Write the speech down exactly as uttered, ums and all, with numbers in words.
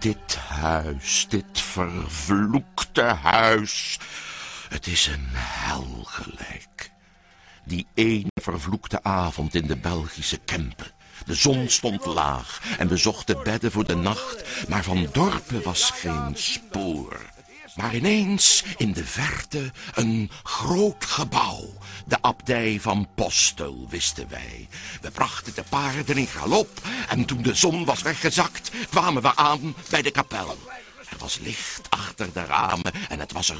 Dit huis, dit vervloekte huis. Het is een hel gelijk. Die ene vervloekte avond in de Belgische Kempen. De zon stond laag en we zochten bedden voor de nacht, maar van dorpen was geen spoor. Maar ineens in de verte een groot gebouw. De abdij van Postel, wisten wij. We brachten de paarden in galop en toen de zon was weggezakt, kwamen we aan bij de kapel. Er was licht achter de ramen en het was er